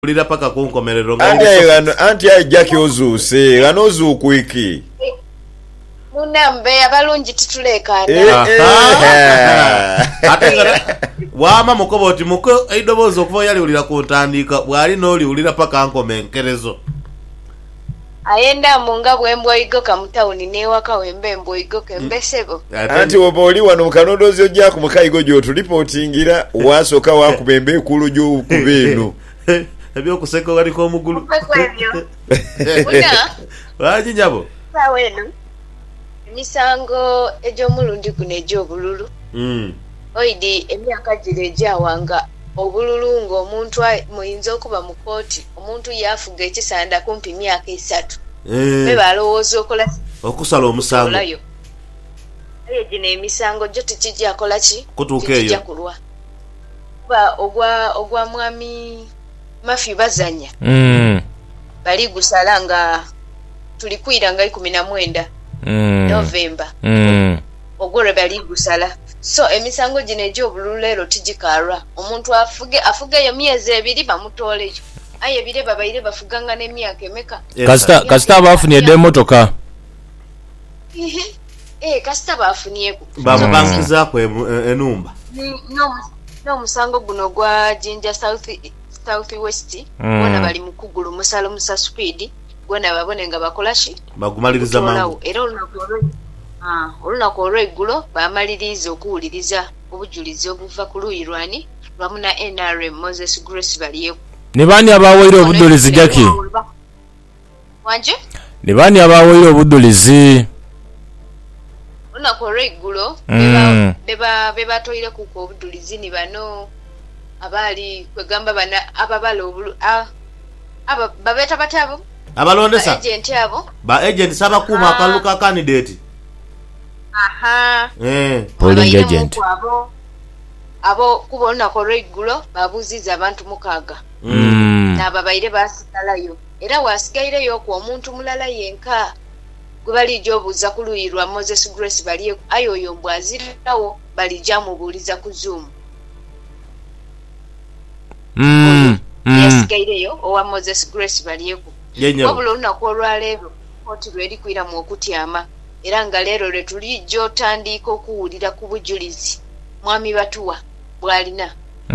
ulira paka kunkomerero anti ayi Jackie ozuuse gano ozuukwiki munambe abalungi titulekana ate wama mukoboti muko eidobozo okuva yali ulira kuntandika bwali noli ulira paka nkomenkerezo ayenda munga bwembwa igoka mutawuni newaka wembembo igoka mbesebo anti oba oli wano mukanodozi ojja ku mukayigo gy'otulipotingira wasooka wakubembe ekulu gy'okuba eno ebyokuseka waliko omugulu waki nyabo weno emisango egy'omulundi guno egy'obululu oidi emyaka gire egyawanga obululu ng'omuntu muyinza okuba mu kooti omuntu yafuga ekisanda kumpi myaka 3 be balowooza okusala omusango ayo gino emisango gyo tekijja kola ki kutuuka eyo kulwa ogwa mwami Mafi bazanya bali gusala nga tulikwira nga 19 November ogore bali gusala so emisango gino egy'obululu leero tigikalwa omuntu afuge yo myezi 2 bamutooleyo aye ebire babaire bafuganga n'emyaka emeka kasita bafunye demotoka kasita bafuniyeku bamubankizaako enumba n'omusango guno gwa Jinja South West bona bali mukugulu musalo musa speed gona babone nga bakola ki bagumaliriza mangu era olunaku olw'eggulo bamaliriza okuwuliriza obujulizi obuva ku luyirwani lwamu na NRM Moses Grace baliyeku ne bani abawaire obudulizi Jackie wanje ne bani abawaire obudulizi olunaku olw'eggulo beba toyire kuko obudulizi ni bano abali kwegamba bana ababala obulu aba babeta batabo abalondesa agent abo ba agent sabakuma akaluka candidate polling agent abo kubona ko regulo babuziza abantu mukaga nababaire basigalayo era wasigayireyo ku omuntu mulala yenka gubali jobuza kuluyirwa Moses Grace baliye ayoyo mbwazirawo balija mubuliza ku Zoom yasigayireyo owa Moses Grace baliyeko wabula olunaku olwaleero kooti lweri kwira mu okutyama era nga leero lwe tulijjo otandika okuwulira ku bujulizi mwami Batuwa bwalina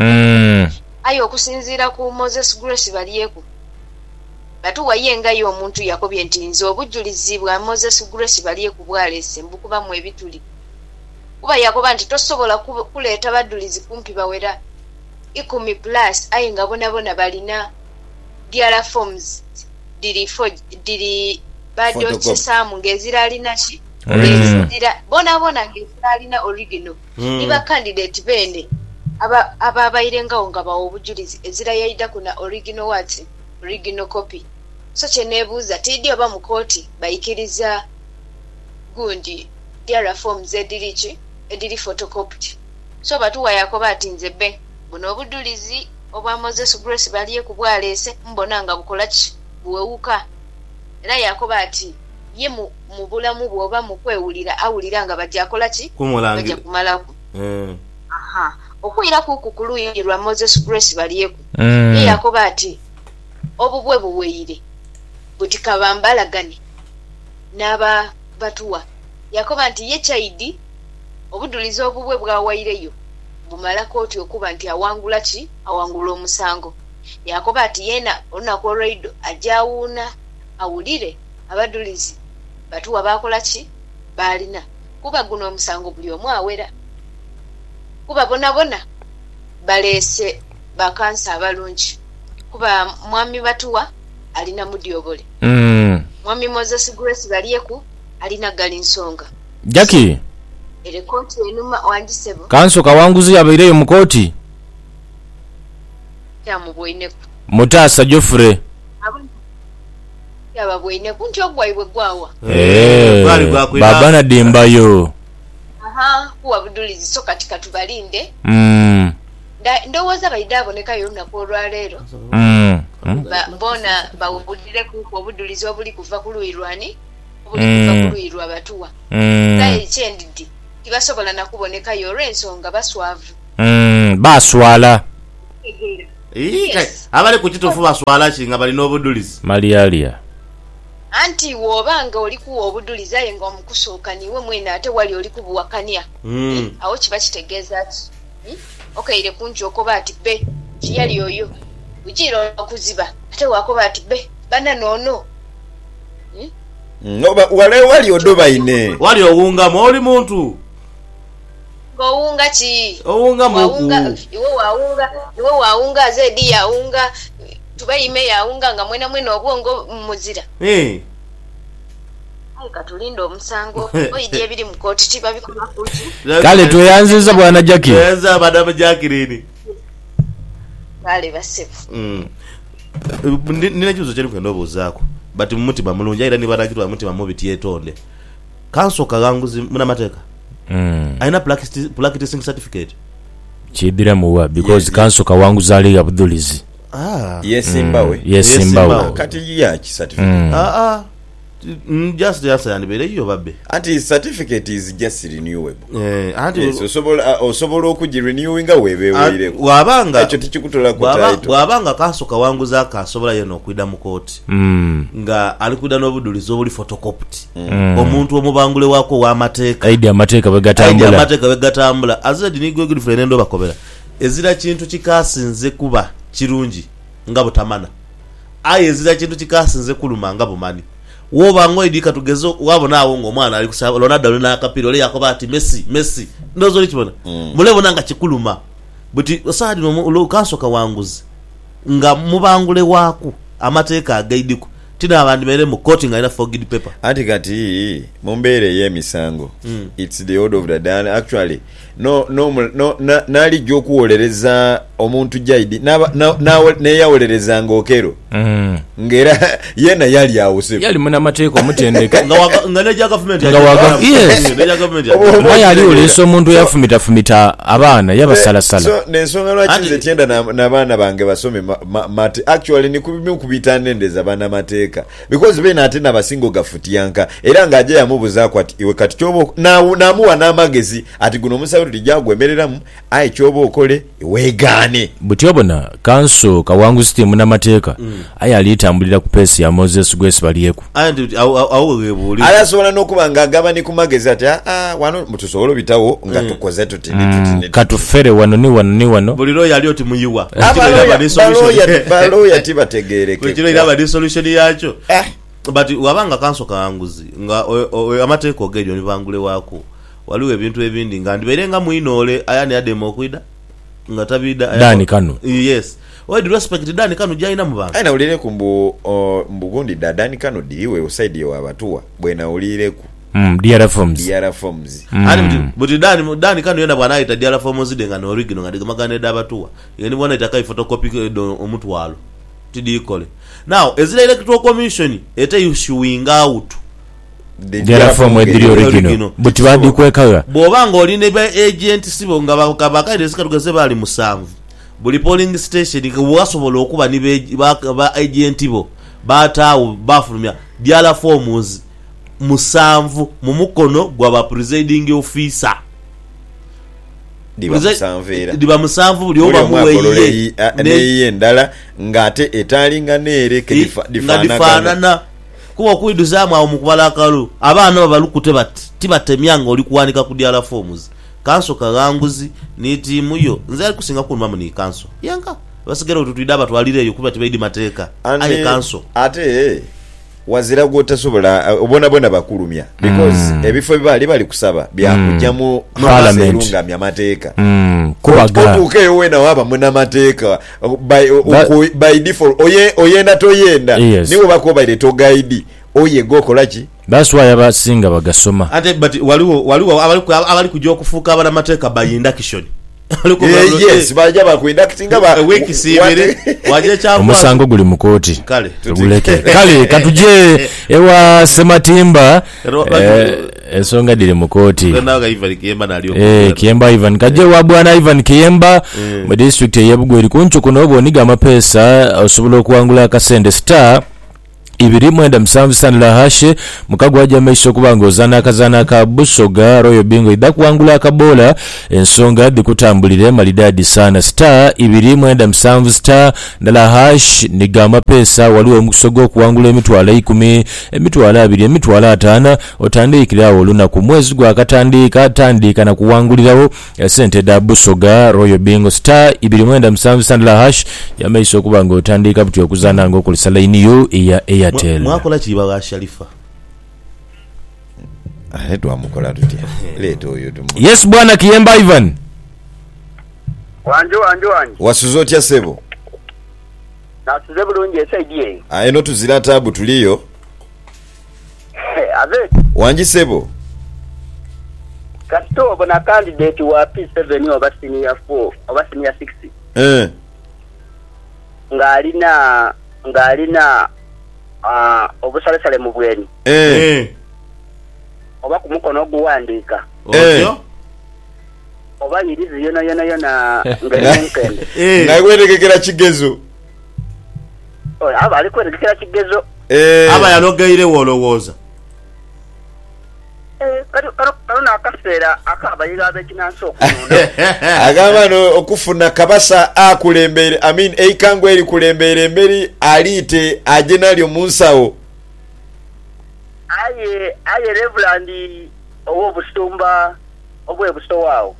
ayo okusinziira ku Moses Grace baliyeko Batuwa yengayo omuntu yakobye nti nze obujulizi bwa Moses Grace baliyeko bwaleese mbukubamu ebituli kuba yakoba nti tosobola kuleeta badulizi kumpi bawera 10+ aye nga bona balina diara forms diri bajo chisamu ngeziralina ki bona ngeziralina original niba candidate bene ababayirengawo nga bawo obujulizi ezira yaida kuna original copy so kyenebuuza tiddi oba mu kooti bayikiriza gundi diara forms ediri photocopied so Batuwa yakoba ati nze be buno obudulizi obwa Moses Grace baliye kubwaleese mbona nga bukola ki buwewuka era yakoba ati ye mu bulamu bwoba mu kwewulira awulira nga bajja kola ki bajja kumalaku okwira ku kuluyirwa Moses Grace baliyeko ye yakoba ati obubwe buweyire butikabambalagane n'aba Batuwa yakoba nti ye chaidi obudulizi obubwe bwawayireyo bumala kooti okuba nti awangula omusango yakoba ati yena olunaku olwaido ajawuuna awulire abadulizi Batuwa bakola ki balina kuba guno omusango buli omu awera kuba bona baleese bakansa abalungi kuba mwami Batuwa alina mudyobole mwami Moses Grace baliyeku alina gali nsonga Jackie Kooti enuma wanjisebo kanso kawanguzi abayireyo mu kooti yamubwoineku Mutaasa Jofre yababwoineku nti ogwaibwe gwawa baba nadimbayo kuwa budulizi so katika tubalinde ndowooza bayidde abonekayo olunaku olwaleero bona bawulire ku obudulizi obuli kuva ku luyirwani obuli kuva ku luyirwa Batuwa naye kyendidi tibasobola nakubonekayo olw'ensonga baswavu baswala abali ku kituufu baswala kinga balina obudulizi malialia anti wobanga oli kuwa obudulizi aye nga omukusooka niwe mwene ate wali oli kubuwakania awo kiba kitegeeza ki okaire kunjokoba ati be kiyali oyo ugira okuziba ate wakoba ati be bana nono wale wali odoba ine wali owunga mwoli muntu owunga ki owunga muku iwe waunga zedi yaunga tubayime yaunga nga mwena obwongo muzira katulinda omusango oyidi ebiri mu kooti tibabikola kuki kale tweyanziza bwana Jackie tweyanza madame Jacqueline kale basefu nina kibuzo kyali kugenda obuuzaako but mumutima mulungi era nibarakirwa mutima mubi tyetonde kansoka ganguzi munamateeka aina practicing certificate kidira muwa because kansoka wanguza ali Abdulizi yesimbawe kati yaki certificate just the answer and bere yo babbe anti certificate is just renewable anti osobola okugirenewinga webeweire wabanga ekyo tikikutola ku title wabanga kasoka wanguza kasobola yeno okuida mu court nga alikuida n'obudulizo obuli photocopy omuntu omubangule wako wa mateeka aidi amateeka begatambula azedi ni gwe gulifere ndo bakobera ezira kintu kikasinze kuba kirungi nga butamana aye ezira kintu kikasinze kuluma nga bumani woba ngoidi katugezo wabona awo ngomwana ali kusaba Ronaldo lona akapiro le yakoba ati Messi ndozo likibona mulebona nga kikuluma buti osadi no kansoka wanguzi nga mubangule waku amateeka agaidiko tina abandi mere mu courting ina forged paper ati kati mumbere ye misango it's the order of the done actually no nali jokuwolereza omuntu jaidi na yawolereza ngokero ngera yena yali awuse yali muna mateeko mutendeka nga neja government waya ali uliso omuntu yafumita abaana yabasalasala so nensonga lwaki nze kyenda n'abaana bange basome mate actually ni kubita nendeza bana mateeka because bena ate nabasingo gafutiyanka era nga aje yamubuzaako ati iwe kati kyobo namuwa n'amagezi ati guno omusawo tujagwemereramu aye kyobo okole weegane butyobona kanso kawanguzi timu n'amateeka aye alitambulira ku peesi ya Moses Grace balieku alasobola n'okuba nga agabani ku magezi ati wano mutusobola bitawo nga tukoze tutini katufere wano ni wano buliro yali oti muyiwa baloya tibategereke kiro iraba di solution yacho but wabanga kanso kawanguzi nga amateeka ogejo ni bangule wako waliwo ebintu ebindi nga ndiberenga muinole ayani ademo okuida nga tabida Dani Kanu yes why do respect Dani Kanu jaina mubanga aina ulire kumbu mbugundi Dani Kanu diwe usaidi wa abatuwa bwena ulire ku DR Forms but Dani Kanu yenda bwana ita DR Forms denga no original nga digamagane dabatuwa yeni bwana itakai photocopy omuntu walo tidikole now ezile electoral commission ete issuing out DR Form ediri original but badi kwekaga bobanga oline ba agent sibo nga bakabakaide sikatugeze bali musanvu buli polling station wasobola okuba ni ba agent bo batawo bafulumya DR Forms musanvu mu mukono gwa ba presiding officer diba musanvu buli oba muweye ne ndala ngate etalinga nere difanana kuwa kuiduzamu awo mukubala akalu abaana babalukute tibatemyanga oli kuwanika ku DR Forms kanso kaganguzi ni timu yo nze ali kusinga kuluma ni kanso yanga basigera tutwidaba twalireyo kuba tibaidi mateeka aye kanso ate wazira gotasobola obona bakulumya because ebifo bali kusaba byakujjamu parliament nga mateeka kubaga otuke wena waba muna mateeka by default oyenda toyenda niwo bakoba ile to guide oye gokolaki that's why abasinga bagasoma ate but waliwo abali kujja okufuuka abana mateeka bayinda kishoni yes baja bakuindakitinga ba wiki sibere waje cha omusango guli mu kooti kale tuguleke kale katuje ewa Sematimba ensonga diri mu kooti naga Ivan Kiyemba nalio Kiyemba Ivan kaje wa bwana Ivan Kiyemba mu district ye Bugweri kuncho kuno boniga amapesa osobola okuwangula akasende star 2-7 Sandra Hashe mukago ajja maiso kubanga ozana akazana ka Busoga Royal Bingo idda kuwangula akabola ensonga dikutambulire malidadi sana star 2-7 star ndala hash nigama pesa waliwo omukusogo okuwangula emitwalo 10 emitwalo 2 emitwalo 5 otandikirawo olunaku mwezi gwakatandika na kuwangulirawo sente da Busoga Royal Bingo star 2-7 Sandra hash ya maiso kubanga otandika buti okuzana ngo kulisa line yo eya Airtel. Mwakola chiba wa Sharifa. Ahetu amukola tutia. Leto yoto. Yes bwana Kiyemba Ivan. Wanjo. Wasuzotya sebo. Na tuzebo lunje saidie. Eno tuzira tabu tuliyo. Ave. Wanji sebo. Kasto bona candidate wa P7 oba senior 4 oba senior 6. Ngalina obusalesale mu bweni. Oba ku mukono oguwandika. Oba nyirizi yona ng'enkende. Ngakwetegekera kigezo. Aba ali kwetegekera kigezo. Aba yalogeire wolowooza. Kalona akaseera akabayiga abekinansi okununda. Agamba no okufuna kabasa akulembere eikango eri kulembere emberi alite ajenalyo munsawo. Aye Reverend obusumba obwebuso waawo.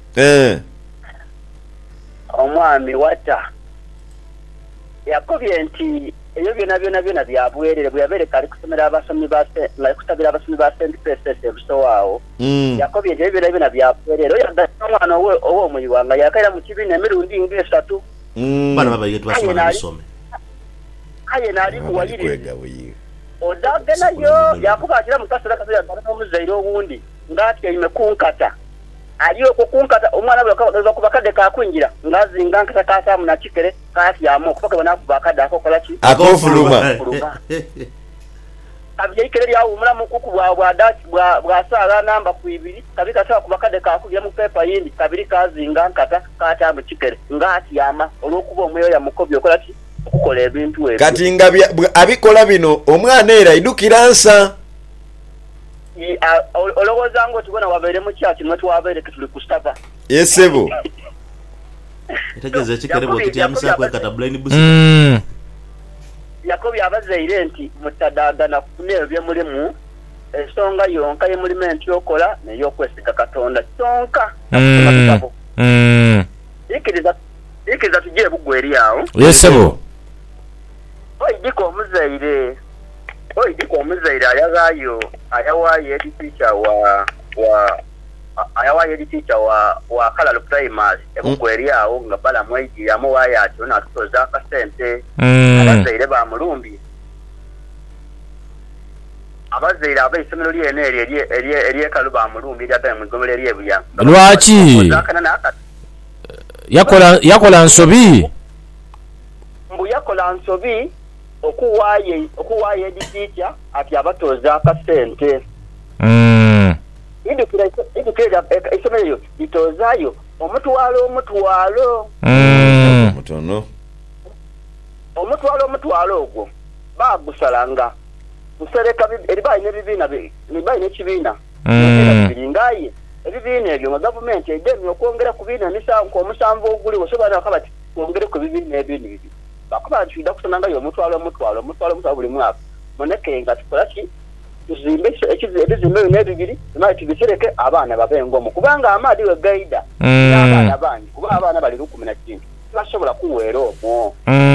Omwami wata yakobye nti ebyo byona byabwerere bweyabere kali kusomera abasomi kusabira abasomi ba St. Peter's ebuso waawo. Yakobye nti ebyo byona byabwerere oyagala omwana ow'omuyiwanga yakaira mu kibiina emirundi ng'esatu. Bana babayiga tubasoma n'ebisome. Aye naali kuwayiriza. Odagena yo yakubakira mukasera kasera n'omuzaire owundi ngati imekunkata. Aliyo kukunkata omwana bwe kubakade kakwingira ngazinga nkata kasa muna kikere kati yamo kutoka bana kubakade akokola ki akofuluma abye ikere ya umula mukuku bwa sala namba ku 2 kabika sawa kubakade kakugira mu paper yindi kabiri kazinga nkata kata mu kikere ngati yama olokuba omweyo ya mukobyo kola ki okukola ebintu ebyo kati ngabya abikola bino omwana era idukiransa olowoza ngo tubona wabaire mu church mwe twabaire kituli kustava yesebo itegeze kikerebo kitiyamisa kwa katablaini busi Yakobi abazaire nti mutadagana kunebyo byemulimu ensonga yonka ye mulimenti yokola neyo kwesika Katonda tonka ikiriza tujye bugweri awo yesebo oyidiko omuzaire ayawaye editica wa Kalalo Primary ebugweri awo nga bala mwegi yamuwaye atyo natutoza akasente abazaire bamulumbi abazaire abaisomero lyene eryekalu bamulumbi lyagala mu igomero eryebuyanga lwaki yakola nsobi mbu yakola nsobi okuwaye editica ati abatoza akasente idukira isomero itozayo omutwalo ogwo bagusalanga musereka eribaine ekibiina biringaye ebibiina ebyo mu gavumenti edemi okwongera ku biina omusanvu oguli osobala akabati kwongere ku bibiina ebindi bibi bakuba tuida kusonanga yo omutwalo buli mwaka monekenga tukolaki tuzimbe ebizimbe n'ebibiri naye tubisereke abaana babengomu kubanga amaadi we gaida n'abaana bangi kuba abaana bali 10 basobola kuweera omwo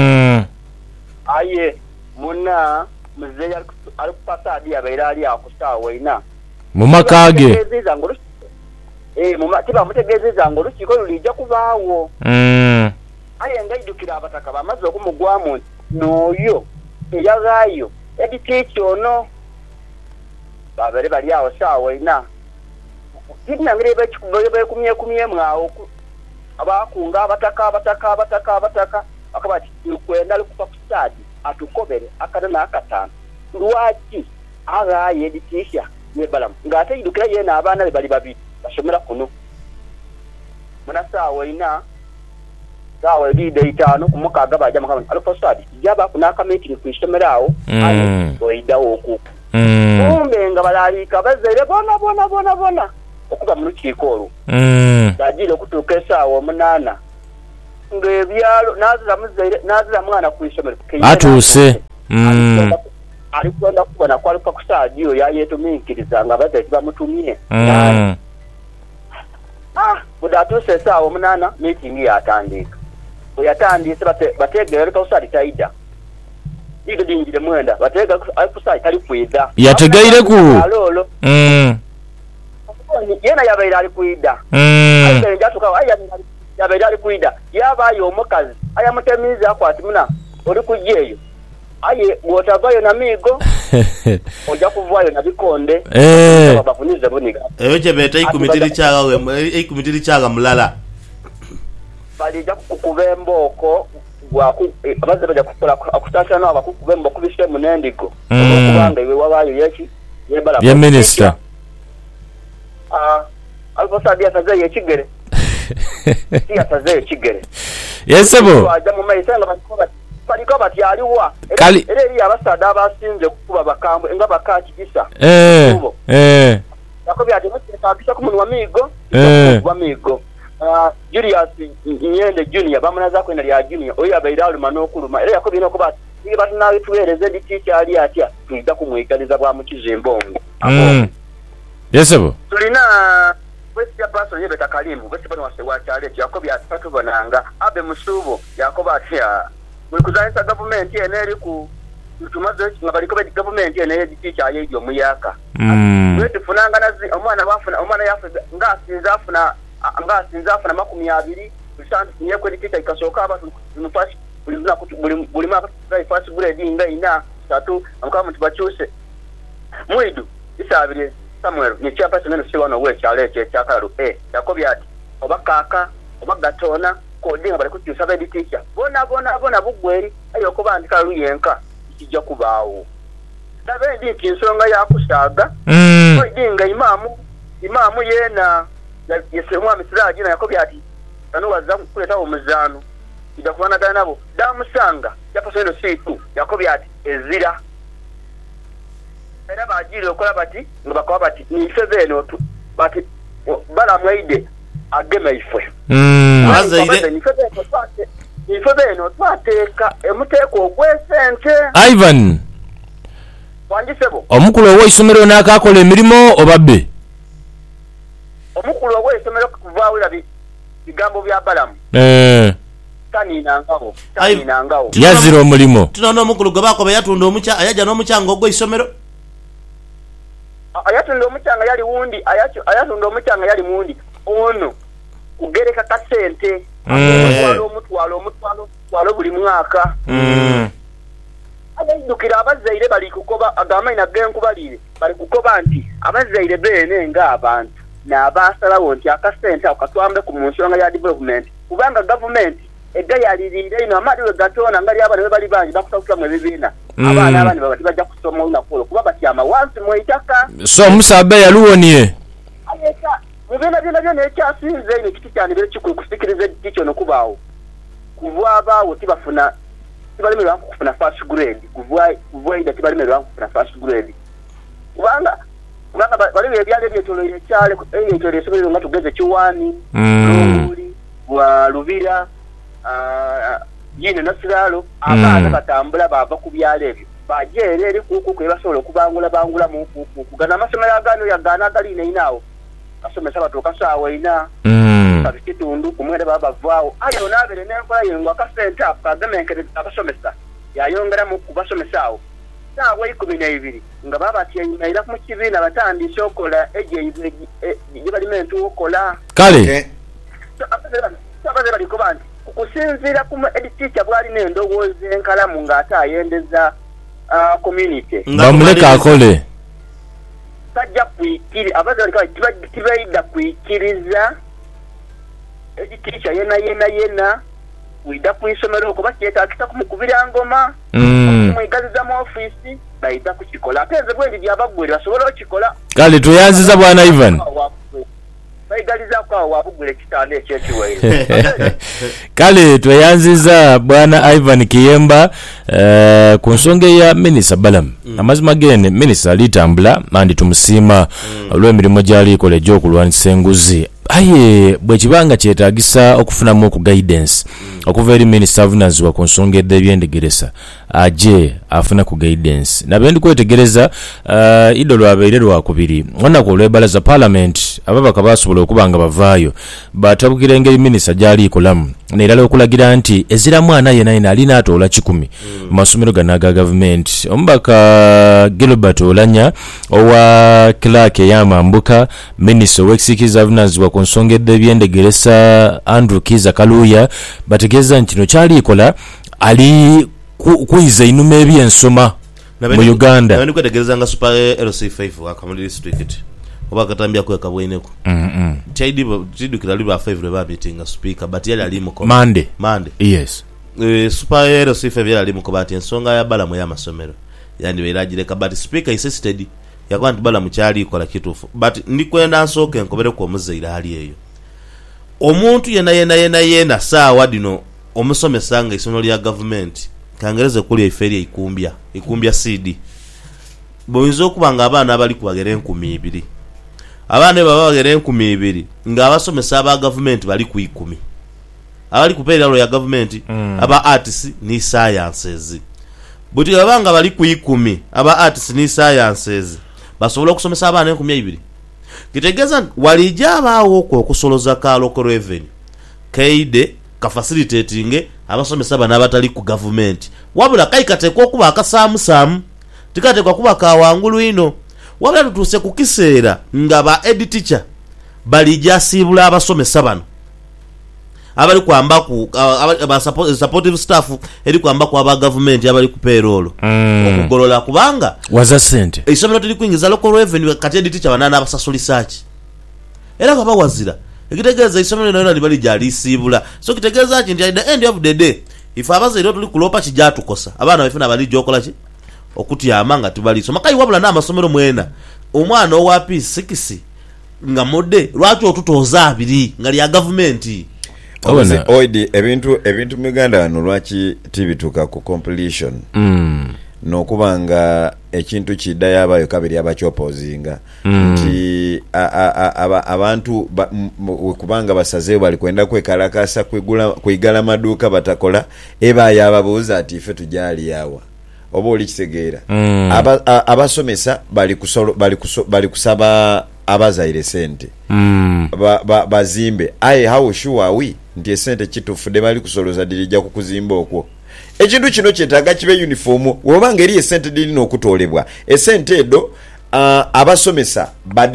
aye muna muzeeyi ali kupasadi abeera ali akusaawa ina mu makage tibamutegeezeza nga olukiiko lulijja kubaawo aye ngaidukira abataka bamaze okumugwamu n'oyo eyagaayo editiiki ono babere bali awo saawa ina tinangire bekumyemu awo abakunga abataka akabati kwenda lukupa kusadi atukobere akadana akatano lwaki agaayo editisha nebalamu ngate idukira yena abaana bali babiri basomera kuno muna saawa ina sawa lide itano kumukaga baja makama alfosadi jaba kunaka meeting kwisomerawo ali oidawo ku kumbe nga balalika bazere bona okuba mu kikolo dajile kutuka esawo munana ngebyalo nazira mwana kwisomero atuse alikwenda kubona kwaluka kusadio yayetumikiriza nga bazere bamutumye budatuse esawo munana meeting yatandika oyatandise bategera leka usali taida igo dinjire mwenda batega kusali tali kwida yategaire ku alolo yena yabaira ali kwida ayi njatuka aya yabaira ali kwida yabayo omukazi aya mutemiza akwati muna oli kujeyo aye botavayo na migo oja kuvayo na bikonde babafunize boniga eyo beta ikumitiri chaga mulala balija kukubemboko abaze baja kukola akutasha no abakukubembo kubishe munendigo okubanga iwe wabayo yechi yebala ya minister alfosadi ataze yechigere si ataze yechigere yesebo aja mu maisanga baliko bati aliwa eri abasada abasinze kukuba bakambo enga bakachi kisa yakobi ati mutakisa kumunwa migo kuba migo Julius Nyende Junior bamunaza kwenda lya Junior oya bairalu manokuluma era yakobi nokuba iki batinawe tuwereze diticha ali atya tuida kumwikaliza bwa mukizimbongo yesebo tulina wesi ya baso yebe takalimu wesi bano wase wachale yakobi atubonanga abe musubo yakoba atya mwikuzanisa government eneri ku tumaze ngabaliko be government eneri diticha yejo muyaka wetu funanga nazi omwana bafuna omwana yafuna ngasinza afuna ngasinzafuna 20 bisantu kinye kweli kita ikasoka abantu nufashi buli maka fast grade inga ina tatu amkama mtibachuse mwidu isabire Samuel ni chapa semeno siwano we chaleche chakaru yakobi ati obakaka obagatona kodinga bali kutyusa be teacher bona bugweri ayoko bandika luyenka ikijja kubawo nabendi kinsonga yakusaga kodinga imamu yena yesemwa misiraji na yakobi ati tano waza kuleta omuzano ida kuwana gana nabo damusanga yapasendo situ yakobi ati ezira era bajiri okola bati ngabakwa bati ni febeno tu bati bala mwaide agema ifwe azaire ni febeno twateka emuteko ogwesente Ivan wanjisebo omukulu ow'isomero n'akakola emirimu obabbe omukulu ow'isomero kuvawula bigambo bya balamu taninangawo yazira omulimo tunono omukulu gwe bakoba yatunda omucha ayaja n'omucanga ogw'isomero ayatunda omucanga yali wundi ayatunda omucanga yali mundi ono kugereka kasente omutwalo buli mwaka abajjukira abazaire bali kukoba agamaina genkubalire bali kukoba nti abazaire bene ng'abantu n'abasalawo nti akasente akatwambe ku nsonga ya development kubanga government egayalirire ino amaliwe gatona ngali abana bali bangi bakusakula mu ebibiina abaana abandi babati bajja kusoma olunaku kuba batyama wansi mwitaka so musabe yaluwonye mubiina byonna ekyasinze ino kiti kyanibire kikulu kusikiriza ekikyo nokubaawo kuvwabaawo tibalemerwa kufuna first grade kuvwaida tibalemerwa kufuna first grade kubanga baliwo ebyalo ebyetoloire ekyale ebyetoloire esomero nga tugeze Kiwani Luli wa Lubira yine nasiralo abaana batambula bava ku byalo ebyo bajeere eri kuku basobola okubangula mu kugana amasomero agano yagana galine inaawo asomesa batuuka saawa ina kabikitundu kumwere babavaawo ayo naabere n'enkola yengo akasente ako kagamenkereza abasomesa yayongera mu kubasomesa awo saawa 12 nga babatyeyimaira mu kibiina batandise okola egyebalimenti okola kale abaze balikoba nti kusinziira ku editicha bwalina endowooza enkalamu ng'ate ayendeza community bamuleka akole tajja kwikiri abaze balikoba tibaida kwikiriza editicha yena wida kwisomero okuba kyetaagisa kumukubira ngoma kumwegaziza mu office baida kukikola ate nze bwendi byabagwere basobola okikola kale tuyanziza bwana Ivan baigalizaako awo wabugula ekitanda ekyekiwaire. Kale tweyanziza bwana Ivan Kiyemba ku nsonga ya Minisita Balamu. Amazima gene Minisita alitambula andi tumusiima olw'emirimu gy'alikola egy'okulwanyisa enguzi. Aye bwe kibanga kyetaagisa okufunamu ku guidance okuva eri Minisita avunaanyizibwa ku nsonga y'ebyendegeresa aje afuna ku guidance nabe ndi kwetegereza idolo abeire lwakubiri olunaku olw'ebbalaza Parliament ababaka basobola okuba nga bavaayo batabukira engeri Minisita gy'ali ikolamu neerala okulagira nti eziramu ana yenayina alina atoola 10 mu masomero gano aga gavumenti. Omubaka Gilbert Olanya owa Clark ey'Amambuka, Minisita ow'ekisiikiriza avunaanyizibwa ku nsonga y'ebyendegeresa Andrew Kiza Kaluuya bategeeza nti kino kyali ikola ali kuyiza inuma ebyensoma mu Uganda. Nabendi kwetegereza nga Super LC5 akamuli district oba katambya kweka bweneko. Chidukira liba 5 leba meeting speaker but yali ali mu Monday. Yes. Super LC5 yali ali mu kobati ensonga ya Balamu ya masomero. Yani beragireka but speaker insisted yakwanti Balamu kyali ikola kitufu but ndikwenda nsooke nkobere ku omuzeira hali eyo. Omuntu yena saawa dino omusomesa nga isomero lya government kangereze kuli eferi ikumbya CD boyinza okubanga abaana abali kubagera 2,000 abaana baba bagera 2,000 nga abasomesa aba government bali ku 10 abali kupeera lo ya government aba arts ni sciences buti abanga bali ku 10 aba arts ni sciences basobola okusomesa abaana 2,000 kitegeza walija abaawo okusoloza ka local revenue kaide ka facilitating abasomesa bana abatali ku government wabula kaikatekwa okuba akasamu tikatekwa kuba ka wangulu ino wabula tutuse ku kiseera nga ba ed teacher balija sibula abasomesa bano abali kwamba ku aba supportive staff eri kwamba ku aba government abali ku payroll okugolola kubanga waza sente isomero tuli kuingiza local revenue kati ed teacher banana abasasulisachi era kaba wazira ekitegeeza isomero nayo libali jali sibula so kitegeeza nti at the end of the day ifa abazaire tuli kulopa kijatukosa abana bafuna bali jokola ki okutya amanga tubali so makai wabula na amasomero mwena omwana owa P6 nga mode lwaki otutoza abiri ngali ya government oidi ebintu Uganda wano lwaki tibituka ku completion nokubanga ekintu kiddayo abayo kabiri abakyopozinga nti abantu kubanga basazeewo bali kwenda kwekalakasa kwigala maduuka batakola ebayo ababuuza ati ife tujali yawa oba oli kitegeera abasomesa bali kusaba abazaire sente bazimbe aye how sure are we nti esente kitufude bali kusoloza dirijja kukuzimba okwo ekintu kino kyetaaga kibe uniform wobanga eri esente diri n'okutolebwa esente edo abasomesa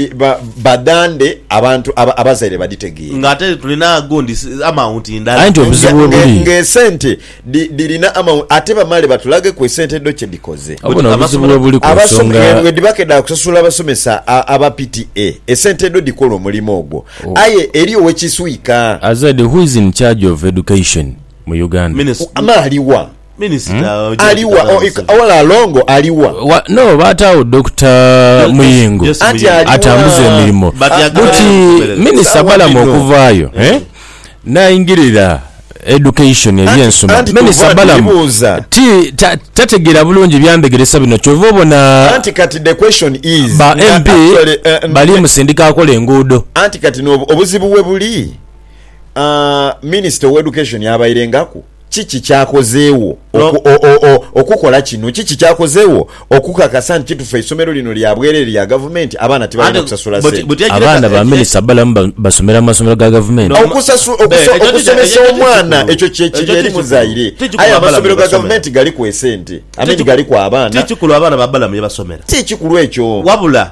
badande abantu abazaire baditegeera ngate tulina gondi amount indala anti obuzibu buli ngesente dirina amount ate bamale batulage ku esente edo kye dikoze obuzibu buli ku nsonga we dibakeda kusasula abasomesa aba PTA esente edo dikola omulimo ogwo aye eri owekiswika Azad who is in charge of education mu Uganda aliwa Minister aliwa wala longo aliwa no batawo Dr. Muyingo atambuze emirimu buti Minister Balamu okuvaayo naingirira education ebyensoma Minister Balamu tategeera bulungi byandegeresa bino kyova obona anti kati the question is ba MP bali musindika akola enguudo anti kati obuzibu bwe buli Minister of Education yabayirengaku chichi kyakozeewo okukola kino chichi kyakozeewo okukakasa nti kitufa isomero lino lyabwerere lya government abaana tibalina kusasula sente abaana ba Minisita Balamu basomera amasomero ga government okusomesa omwana ekyo kyekiri muzaire aye amasomero ga government gali ku esente ameni gali ku abaana tikikulu abaana ba Balamu yabasomera tikikulu ekyo wabula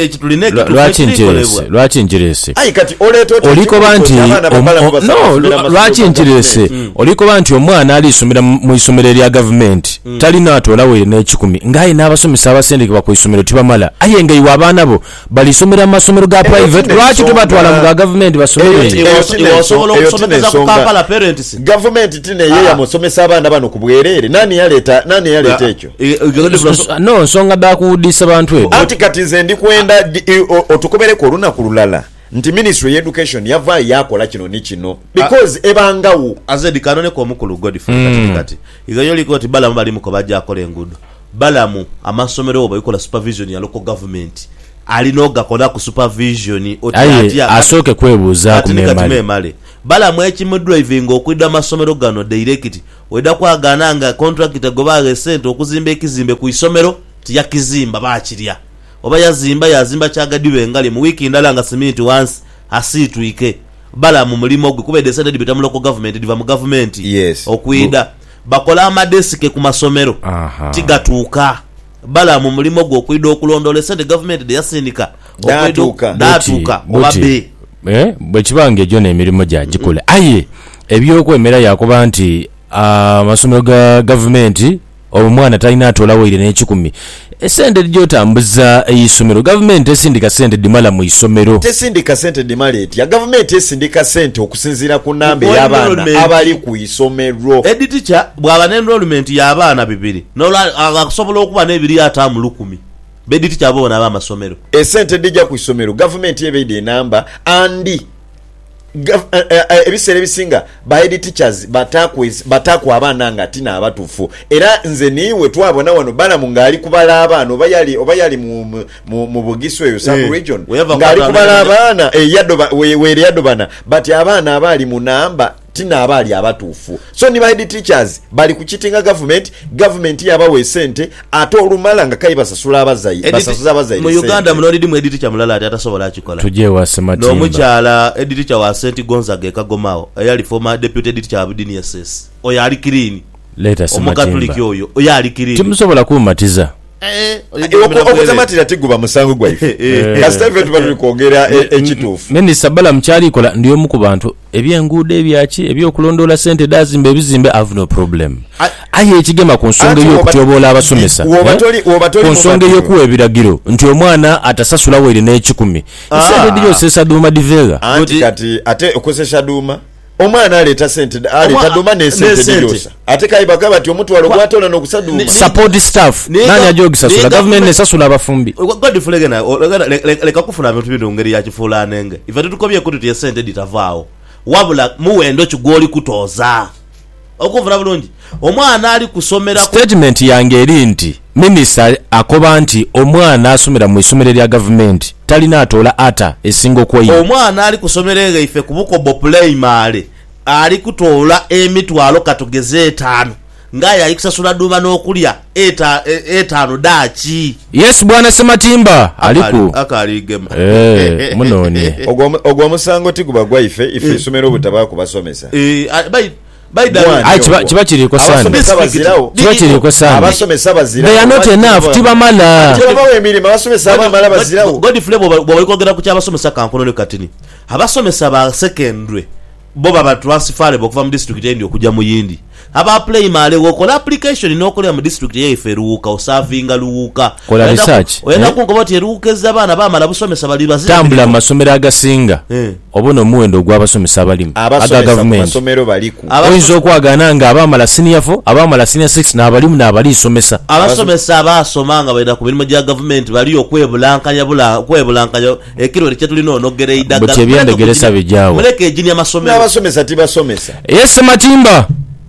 lwaki njirese ayi kati oleto oliko banti no lwaki njirese oliko banti omwana ali isomera mu isomero lya government talina atola we n'ekikumi ngaye n'abasomesa abasendeke bakwisomero tibamala aye ngayi abaana bo bali isomera amasomero ga private lwaki tubatwala mu ga government basomere government tine yeya musomesa abaana bano kubwerere nani yaleta ekyo no nsonga da kuudisa bantu anti kati nze ndi kwenda otukobereko olunaku lulala nti ministry of education yava yakola kino ni kino because ebangawo azedi kanone ko mukulu Godfrey kati igayo liko ti balamu bali muko bajja akola engudo balamu amasomero oba ikola supervision ya local government alinoga kola ku supervision oti asoke kwebuza ku memale balamu ekimu driving okwida amasomero gano direct weda kwagana nga contract gobaga sente okuzimba ekizimbe ku isomero tiyakizimba bakirya oba yazimba kyagadiwe ngali mu wiki ndala nga cement once asitwike balamu mulimo gwe kubede sente dibita mu local government diva mu government okwida bakola amadesike ku masomero tigatuuka balamu mulimo gwe okwida okulondola sente government de yasindika datuuka obabe bwe kibange jona emirimu gyagikola aye ebyokwemera yakuba nti amasomero ga government omwana talina atola waire n'ekikumi esente lyotambuza isomero government esindika sente dimala mu isomero tesindika sente dimala etya government esindika sente okusinzira ku namba y'abaana abali ku isomero teacher bwaba n'enrollment y'abaana 2 akasobola okuba n'ebiri atamu 10 teacher abo bona abamasomero esente dijja ku isomero government yebeide enamba andi ebiseera ebisinga bahead teachers batakwa abaana nga tina abatuufu era nze niwe twabona wano balamu ngaali kubala abaana oba yali mu bugiso eyo sub region ngaali kubala abaana yadobana but abaana abaali mu namba tina abali abatuufu so ni bahead teachers bali kuchitinga government yabawe sente ate olumala nga kai basasula abazayi mu Uganda muno ndi mu head teacher mulala ati atasobola akikola tuje wasematimba no muchala head teacher wa St Gonzaga Kagomao yali former deputy teacher abudini SS oyo ali clean leta omukatoliki oyo yali clean timusobola kumatiza okuzamatira tiguba musango gwaife kasitave tubali kwongera ekituufu minisita balamu kyalikola ndiyo mu ku bantu ebyenguudo ebyaki ebyokulondola sente dazimba ebizimbe have no problem aye ekigema ku nsonga ey'okutyobola abasomesa ku nsonga ey'okuwa ebiragiro nti omwana atasasula waire n'ekikumi esente diryosesa duuma divega anti kati ate okozesa duuma omwana aleta sente aleta duma ne sente diyosa ate kaibaga bati omutwalo gwatola n'okusaduma support staff nani ajogisasula government nesasula abafumbi Godfrey gena leka kufuna bintu bintu ngeri ya kifula nenge ifa tutukobye kuti ye sente ditavao wabula muwendo kigoli kutoza okuvura bulungi omwana ali kusomera statement yange eri nti minister akoba nti omwana asomera mu isomero lya government talina atola ata esingo kwa hiyo omwana ali kusomerega ife kubuko primary ali kutola emitwalo katugeze 5 ngaya ikusasula duma n'okulya 5 dachi yes bwana Sematimba aliku akaligema munone ogwa musango tiguba gwa ife isomero butabako basomesa kiba kiriko sana kiba kiriko sana abasomesa bazirawo they are not enough tibamala tibabawe emirimo abasomesa abamala bazirawo Godfrey bwo kwogera ku kyabasomesa kankono katini abasomesa ba secondary bo baba transfer bokuva mu district endi okujja mu yindi aba primary wokola application n'okolera mu district yefe ruuka osavinga luuka kola research oyenda kunko bati ruukeza abana bamala busomesa bali bazira tambula masomero agasinga obono muwendo gw'abasomesa abalimu aga government masomero baliku oyinza okwagana nga abamala senior 4 abamala senior 6 n'abalimu n'abali isomesa abasomesa abasomanga baida ku mirimu gya government bali okwebulankanya ekiro kyetulina onogere idaga bati ebyendegeresa bijjawo muleke ejini amasomero abasomesa tibasomesa yes Matimba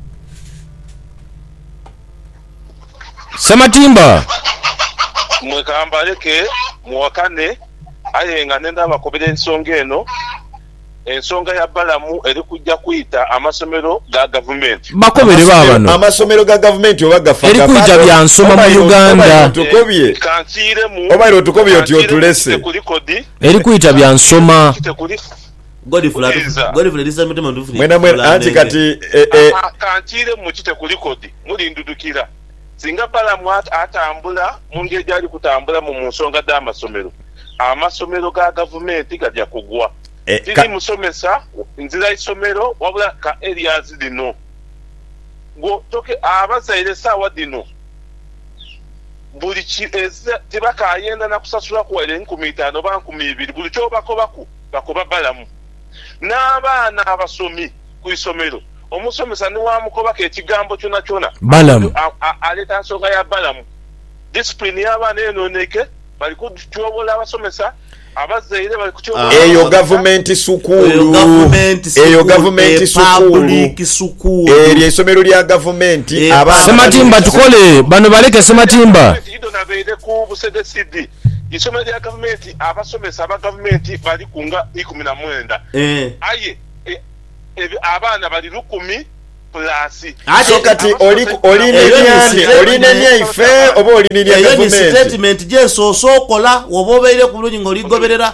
Sematimba mwekambaleke muwakane ayenga nenda abakobera ensonga eno ensonga ya balamu eri kujja kuyita amasomero ga government bakobere babano amasomero ga government oba gafa eri kuyita byansoma mu Uganda tukobye kansiremu oba tukobye oti otulese eri kuyita byansoma Godfrey lisa mutema ndufuni mwena anti kati kansire mu kite kuli kodi muri ndudukira singa balamu atambula munge jali kutambula mu nsonga d'amasomero amasomero ga government gajja kugwa tiri musomesa nzira isomero wabula ka areas dino go toke abazaire sawa dino buli chieza tibaka ayenda na kusasula ku ile 15 ba 20 buli cyo bakoba balamu n'abaana abasomi ku isomero omusomesa ni wamukoba ke kigambo kyona balamu aleta nsonga ya balamu discipline y'abaana enoneke bali kutuobola abasomesa abazaire bali kutuobola eyo government sukulu eyo government sukulu eryo isomero lya government Sematimba tukole bano baleke Sematimba ido nabeere ku busedesidi isomero lya government abasomesa aba government bali kunga 19 aye abaana bali 10 plus so kati oli nenya ife oba oli nenya government eyo ni statement je sokola wobobeire ku bulungi ngoligoberera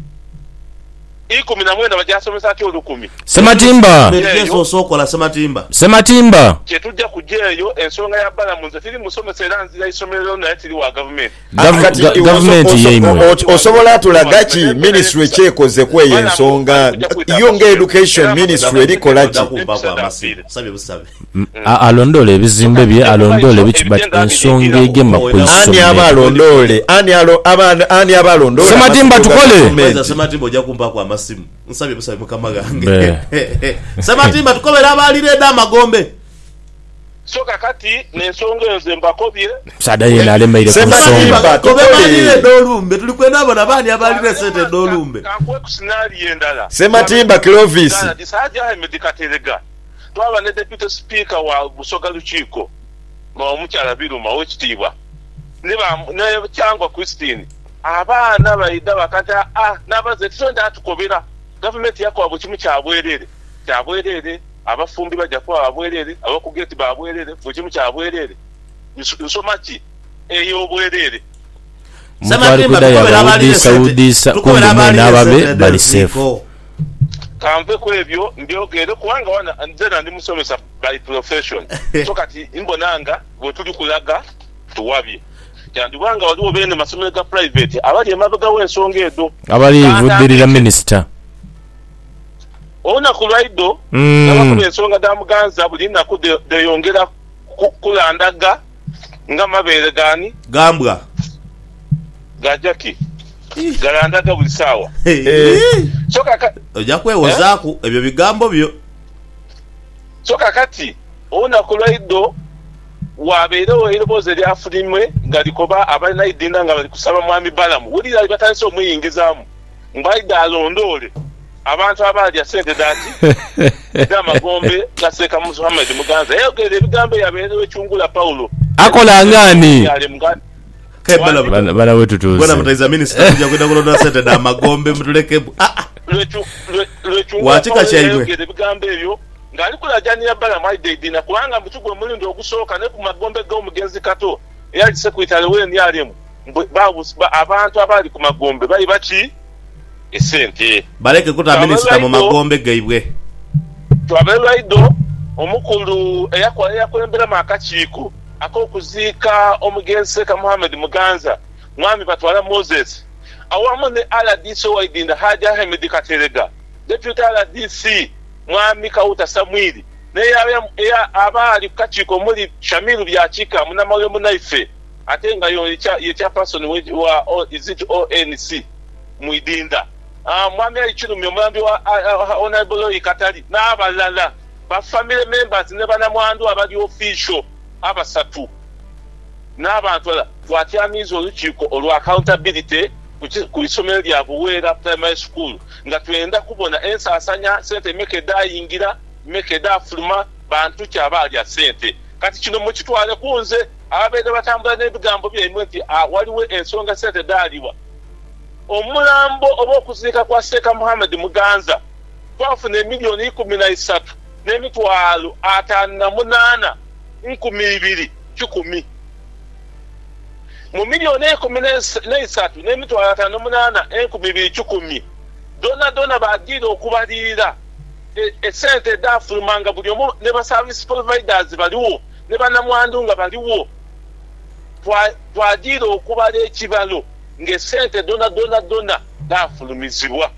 19 bajasomesa ati 10 Sematimba je sokola Sematimba kyetujja kujeeyo ensonga ya balamunze tiri musomesa era nzira isomero naye tiri wa government government yeimwe osobola tulagaki ministry ekyekoze kweyo ensonga young education ministry erikola ki alondole ebizimbe bye alondole bikibat ensonga egema ani abalondole ani abalondole Sematimba tukole Sematimba ojja kumpa kwa masimu nsabye busabe mukama gange Sematimba tukobera abalire da magombe so kakati n'ensonga ezo mbakobye sada yena alemeire Sematimba tukobera dolumbe tuli kwenda abana bani abalire sete dolumbe kankwe kusinali endala Sematimba Clovis disaja medikaterega twaba ne deputy speaker wa Busoga Lukiiko omukyala Biruma w'ekitiibwa ne Kyangwa Christine abaana bayida bakata nabaze tusonda atukobera government yako kimu kyabwerere abafumbi bajja kwa abwerere abakugeti babwerere kimu kyabwerere nsomaki eyo obwerere Sematimba tukobera abalire Saudisa kumbe n'ababe bali safe kampe kwebyo mbyogere kubanga wana nzena ndi musomesa by profession so kati imbonanga bwe tuli kulaga tuwabye kyandibanga waliwo bene masomero ga private abali emabega w'ensonga edo abali vuddirira minister ona kulaido n'abakuba ensonga da Muganza buli naku deyongera kulandaga nga mabeere gani gambwa gajaki galandaga buli sawa so kaka ojja kwewozaako ebyo bigambo byo so kakati ona kulaido wabeerewo eroboze lyafulimwe nga likoba abalina idinda nga bali kusaba mwami balamu wulira batandise omuyingizaamu mbaida alondole abantu abalya sente dati Damagombe gaseeka Muhammad Muganza yogera ebigambo yabeerewo Chungula Paulo akola ngani bana wetu tuzi bwana mtaiza minister kuja kwenda kulonda sente Damagombe mtuleke watika chaimwe ebigambo ebyo ngali kulajanira bala maide dina kubanga mutugwe mulindo ogusooka ne ku Magombe go mugenzi kato yali secretary we nyalemu abantu abali ku Magombe bali bachi esente baleke kuta minister mu Magombe gaibwe twabelaido omukulu eyakulembera makakiiko akokuziika omugenzi ka Muhammad Muganza mwami batwala Moses awamu ne RDC waidinda Haji Ahmed Katerega deputy RDC mwami Kauta Samwiri ne ya abali kakiiko muli Shamiru byakika munamayo munaife atenga yo yecha person wa izit ONC muidinda mwami alichirumye omwambi wa honorable Ikatali n'abalala ba family members ne bana mwandu abali official abasatu n'abantu twatyamiza olukiiko olwa accountability ku isomero lya Buweera primary school nga twenda kubona ensasanya sente mekeda yingira mekeda fuluma bantu kyabalya sente kati kino mukitwale kunze ababeera batambula n'ebigambo byemwe nti waliwo ensonga sente daliwa omulambo oba okuziika kwa Seeka Muhammad Muganza twafuna $1,13,000 n'emitwalo 58 210 mu $1,13,000 n'emitwalo 58 210 dona bagira okubalirira esente dafulumanga buli omu ne ba service providers baliwo ne banamwandu nga baliwo twagira okubala ekibalo ng'esente dona dafulumizibwa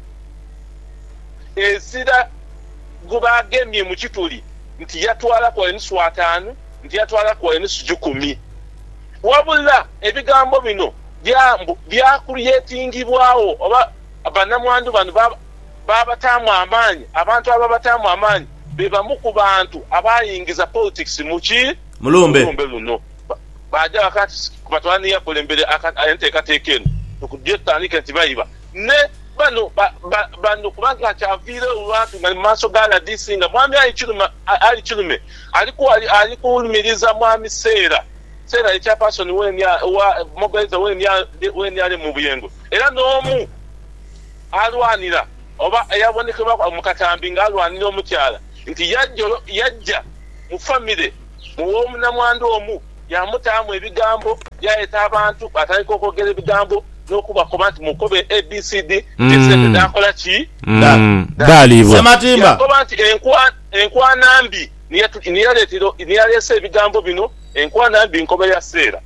ezira gubagemye mu kituli nti yatwala kwa enusu 5 nti yatwala kwa enusu 10 wabula ebigambo bino byakuliyetingibwawo oba abanamwandu bano babatamu amaanyi abantu ababatamu amaanyi be bamu ku bantu abayingiza politics muki mulumbe luno baja wakati kubatwani ya kulembele ayenteka tekeno tukujetanika tibayiba ne bano kubanga chavile watu ngali maso gala disinga mwami alichulume alikulumiriza mwami sera echa person wa mobiliza weni ali mu buyengo era nomu alwanira oba yabonekeba mu katambi ngalwanira omukyala nti yajja mu family muwomu na mwandu omu yamutamu ebigambo yaeta abantu bataliko okogera ebigambo nokuba nti mukobe ABCD disente dakola ki dalibo Sematimba yakoba nti enkwanambi niyalesa ebigambo bino enkwanambi nkobe ya seera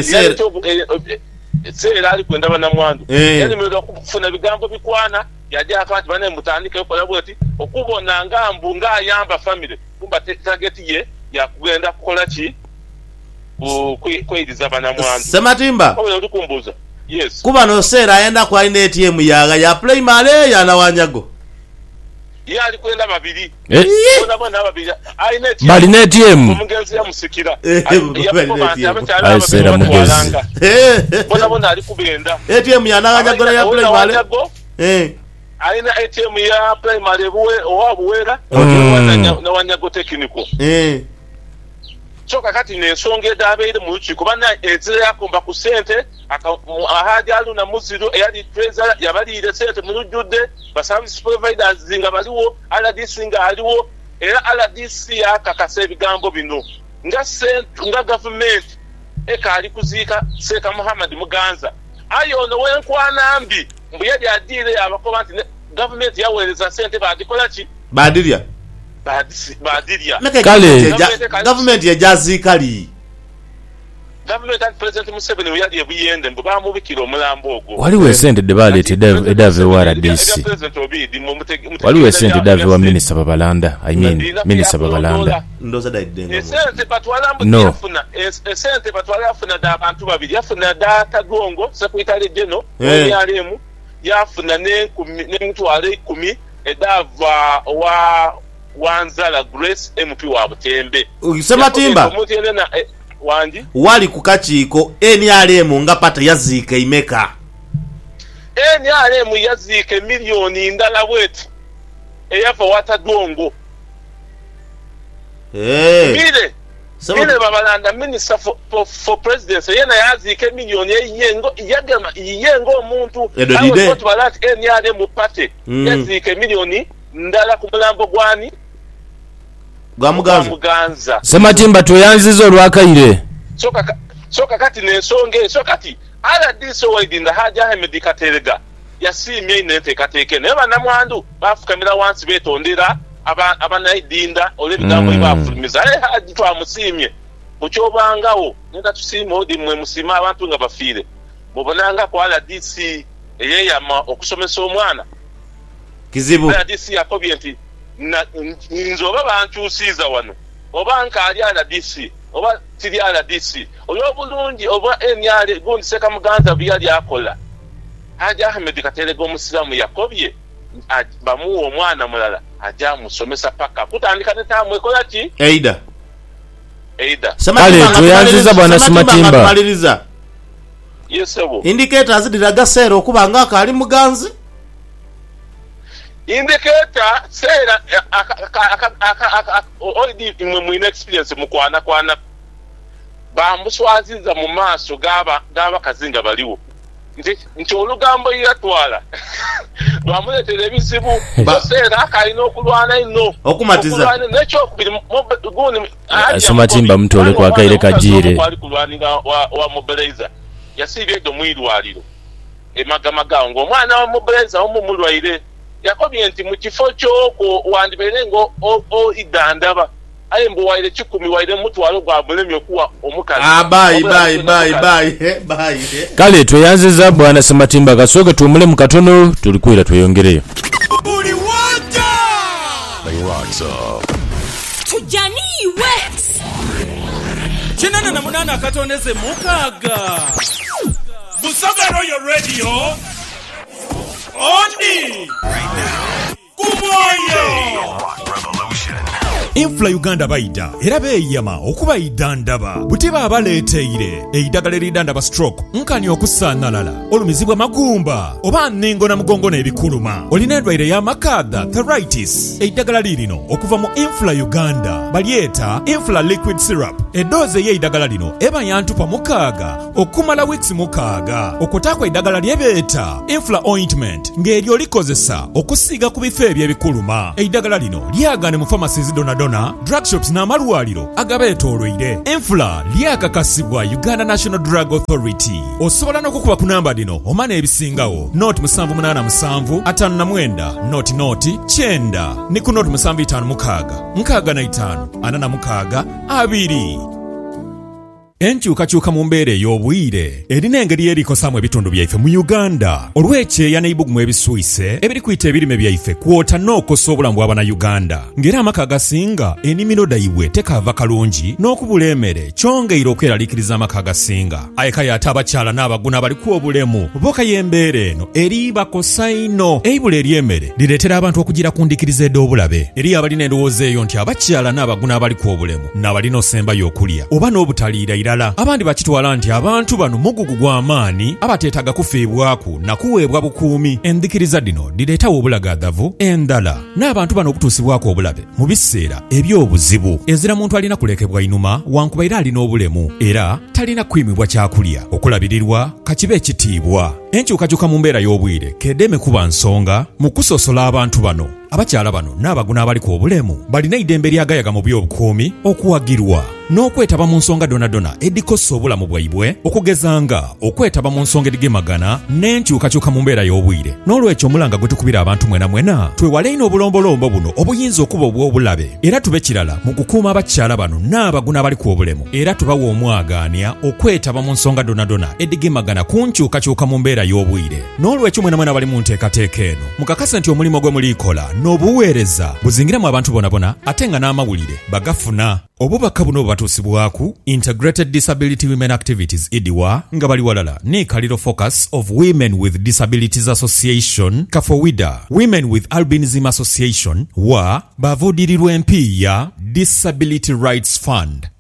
seera ali kwenda banamwandu yalimirwa okufuna ebigambo bikwana yajja akati bane mutandika yokola bweti okubona ngambu ngayamba family kumba target ye yakugenda kukola ki kweyiriza banamwandu Sematimba olikumbuza yes kuba no seera ayenda kwa ine ATM yaga ya primary ya nawanyago yali kwenda babiri bona babiri bali ne ATM omugenzi yamusikira seera mugezi bona ali kubenda ATM ya nawanyago ya primary aina ATM ya primary buwera na wanyago technical choka kati n'ensonga edabeire mu lukiiko bana ezira yakomba ku sente ahadi aluna muziro eyali treasurer yabalire sente mu lujjudde ba service providers zinga baliwo RDC nga aliwo era RDC yakakasa ebigambo bino nga government ekali kuziika Seeka Muhammad Muganza ayono wenkwanambi mbu yali adire abakoba nti government yaweereza sente badikola ki badirya kale government ya jazikali government at president Museveni yali ebuyende mbu bamubikira omulambo ogwo waliwo esente debaleeta edave wa RDC waliwo esente edave wa minisita Babalanda minisita Babalanda ndoza daidenga esente batwalambu yafuna esente batwala yafuna da abantu babiri yafuna data Gongo secretary general yalemu yafuna n'emitwalo 10 edava Wanzala Grace MP wa Butembe Sematimba wanji wali kukachiiko NRM nga pata yazika imeka NRM yazika milioni ndala bwetu eyafa watadongo mire Babalanda minister for presidency yena yazika milioni yengo omuntu awo balati NRM pate yazika milioni ndala ku mulambo gwani Muganza Sematimba tuyanzizo lwakaire soka kati n'ensonga kati RDC waidinda Haji Ahmed Katerega yasimye inete kateke ne banamwandu bafukamira wansi betondera abanaidinda olebigambo ibafulumiza Haji twamusimye mucyobangawo nenda tusima odi mwe musima abantu nga bafire mubonanga ko RDC eyeyama okusomesa omwana kizibu RDC yakobye nti nzoba bankyusiza wano oba nkali RDC oba tiri RDC olwobulungi oba enyale gundi Seeka Muganza byali akola Haji Ahmed Katerega omusilamu yakobye bamuwa omwana mulala ajja musomesa paka kutandika netamu ekola ki Eida kale tuyanziza bwana Sematimba yesebo indicators diragasero okubanga akali Muganzi indicator sera already in experience mukwana bamuswaziza mu maaso gaba kazinga baliwo nti olugambo yatwala bamuletera ebizibu sera akalina okulwana ino okumatiza nekyo guni Sematimba mutole kwa kaire kajire kwali kulwaninga wa mobilizer yasibye do mwirwaliro emagamaga ngo omwana wa mobilizer omumulwaire yakobye nti mu kifo kyoko wandiberengo idandaba aye mbu waire 10 waire mutwalo gwa bulemye kuwa omukazi bye kale tweyanziza bwana Sematimba kasoke tumule mu katono tulikwira tweyongereyo buli wanda tujaniwe chinana na munana akatondeze mukaga Busagaro your radio Oni right now Kumoyo Rock Revolution Infla Uganda baida era beeyama okuba idandaba butiba abaleeteire eidagala eridandaba stroke nkani okusaanalala olumizibwa magumba oba nningo na mugongo n'ebikuluma olina endwaire y'amakadha arthritis eidagala lirino okuva mu Infla Uganda balyeta Infla liquid syrup eddoozi ey'eidagala lino eba yantupa 6 okumala weeks 6 okwotaako eddagala lyebeeta Infla ointment ng'eryo likozesa okusiiga ku bifo eby'ebikuluma eidagala lino lyagane mu pharmacies donadona drug shops n'amalwaliro agabeetoolwire Infla lyakakasibwa Uganda National Drug Authority osobola n'okukuba ku namba dino omana ebisingawo noti 787 59 noti 9 ne ku noti 756 65 45 2 enkyukakyuka mu mbeera ey'obwire erina engeri erikosamu ebitundu byaife mu Uganda olw'ekyeya n'ebibugumu ebiswise ebiri kuyita ebirime byaife kwota n'okosa obulamu bw'Abannayuganda ng'era amaka agasinga ennimiro dayibwe tekava kalungi n'okubula emmere kyongeire okweraliikiriza amaka agasinga ayekayo ate abakyala n'abaguna baliku obulemu boka y'embeera eno eri bakosa ino eibula ery'emmere lireetera abantu okugira ku ndikiriza ed'obulabe eri abalina endowooza eyo nti abakyala n'abaguna abaliku obulemu n'abalina osembayo okulya oba n'obutaliira abandi bakitwala nti abantu bano mugugu gw'amaani abateetaga kufiibwaku na kuweebwa bukuumi enzikiriza dino lireetawo obulagaadavu endala n'abantu bano okutuusibwako obulabe mu biseera eby'obuzibu ezira muntu alina kulekebwa inuma wankuba era alina obulemu era talina kwimibwa kyakulya okulabirirwa kakibe ekitiibwa enkyukakyuka mu mbeera y'obwire kedeme kuba nsonga mu kusosola abantu bano abakyala bano n'abaguna abaliko obulemu balina idembe lyagayaga mu by'obukuumi okuwagirwa n'okwetaba mu nsonga donadona edikosa obulamu bwaibwe okugezanga okwetaba mu nsonga edigemagana n'enkyukakyuka mu mbeera y'obwire n'olwekyo omulanga gwe tukubira abantu mwena twewale ino obulombolombo buno obuyinza okuba obw'obulabe era tube kirala mu kukuuma abakyala bano n'abaguna abaliko obulemu era tubawa omwagaanya okwetaba mu nsonga donadona edigemagana ku nkyukakyuka mu mbeera y'obwire n'olwekyo mwena bali mu nteekateeka eno mukakase nti omulimu gwe mulikola n'obuweereza buzingiramu abantu bonabona ate nga n'amawulire bagafuna obubaka buno bubatuusibwaku Integrated Disability Women Activities IDIWA nga bali walala ne Kaliro Focus of Women with Disabilities Association Kafowida Women with Albinism Association wa bavudirirwa empiya Disability Rights Fund